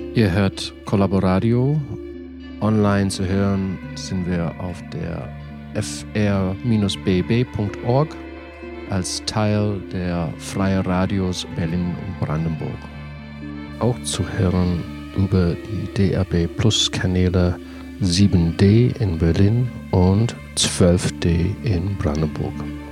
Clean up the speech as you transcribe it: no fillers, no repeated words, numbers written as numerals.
Ihr hört Collaboradio. Online zu hören sind wir auf der fr-bb.org als Teil der Freien Radios Berlin und Brandenburg. Auch zu hören über die DAB Plus Kanäle 7D in Berlin und 12D in Brandenburg.